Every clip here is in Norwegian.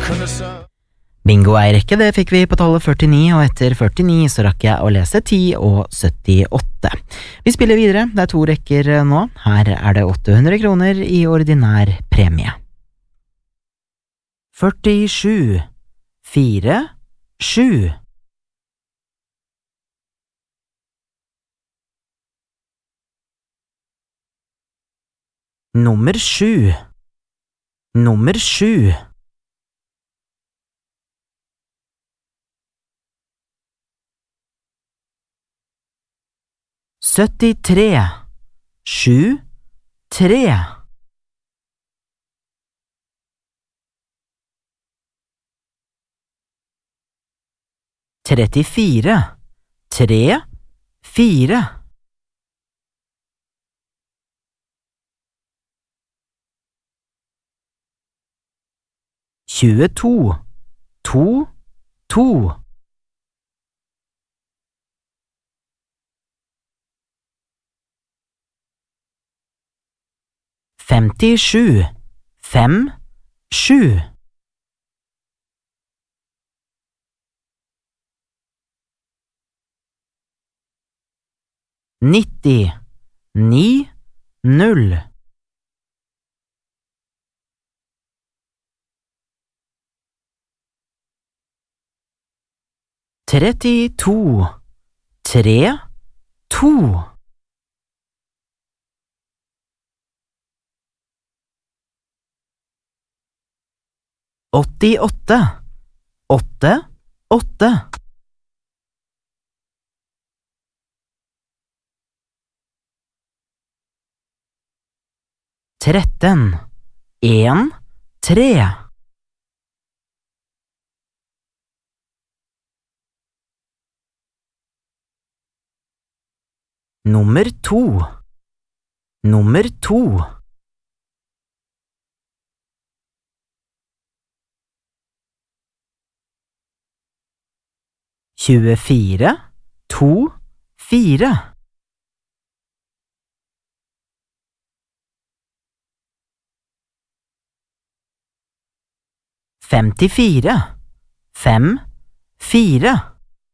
Bingo Eirekke, det fikk vi på tallet 49, og etter 49 så rakk jeg å lese 10 og 78. Vi spiller videre, det er 2 rekker nå. Her er det 800 kroner i ordinær premie. 47, 4, 7. Nummer 7. Nummer 7. 73, 7, 3. 34, 3, 4. 22, 2, 2. 57, 5, 7. 90, 9, 0. 32, 3, 2. 88, 8, 8. 13, 1, 3. 2. Nummer 2. 24, 2, 4. 54, 5, 4.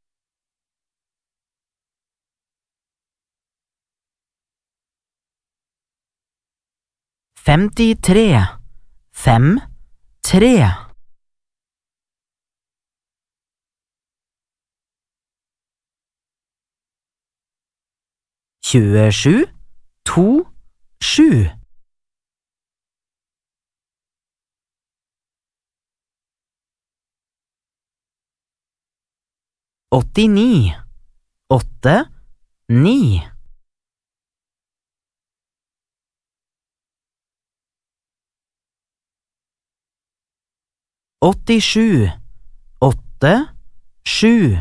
53, 5, 3. 27, 2, 7. 89, 8, 9. 87, 8, 7.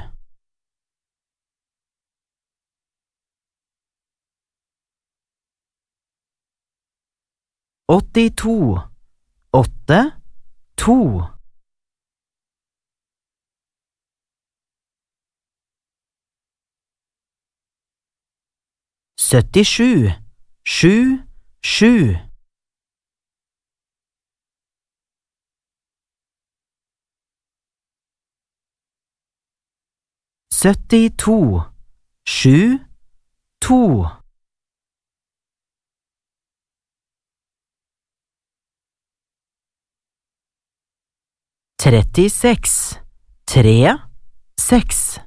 82, 8, 2. 77, 7, 7. 72, 7, 2. 36, 3, 6.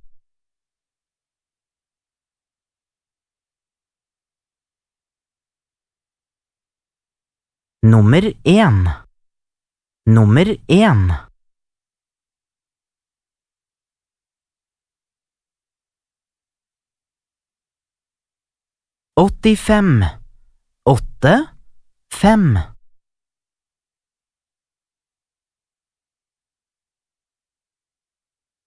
1. Nummer 1. 85, 8, 5.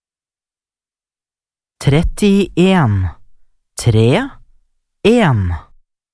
31, 3, 1.